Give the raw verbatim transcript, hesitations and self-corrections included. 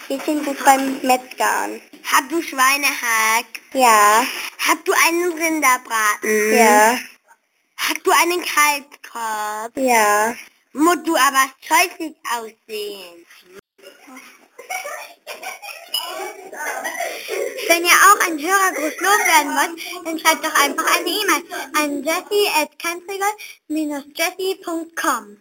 Hähnchen gut beim Metzgern. Hast du Schweinehack? Ja. Hast du einen Rinderbraten? Ja. Hast du einen Kalbskopf? Ja. Musst du aber scheußlich aussehen. Wenn ihr auch einen Hörergruß loswerden wollt, dann schreibt doch einfach eine E-Mail an jessie at jessie punkt com.